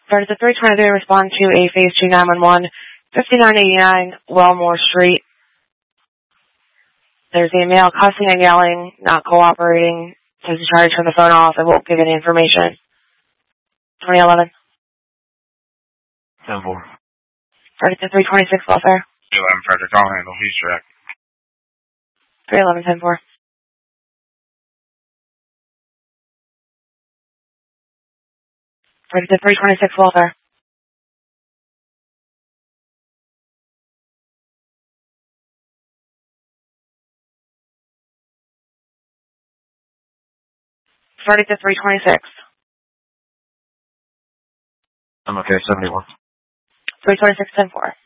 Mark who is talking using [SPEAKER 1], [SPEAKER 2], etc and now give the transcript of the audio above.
[SPEAKER 1] Started at 323, respond to a phase 2 911, 5989 Wellmore Street. There's a male cussing and yelling, not cooperating. Says to try to turn the phone off and won't give any information. 2011.
[SPEAKER 2] 10-4.
[SPEAKER 1] Started at 326 welfare.
[SPEAKER 2] 11 Frederick, I'll handle. He's direct.
[SPEAKER 1] 311 10-4. Started at 326 welfare. 326.
[SPEAKER 2] I'm okay, 71.
[SPEAKER 1] 326 10-4.